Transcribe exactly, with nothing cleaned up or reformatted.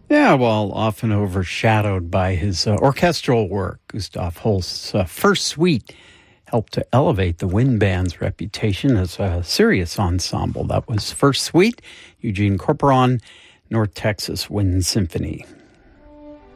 Yeah, well, often overshadowed by his uh, orchestral work, Gustav Holst's uh, First Suite helped to elevate the wind band's reputation as a serious ensemble. That was First Suite, Eugene Corporon, North Texas Wind Symphony.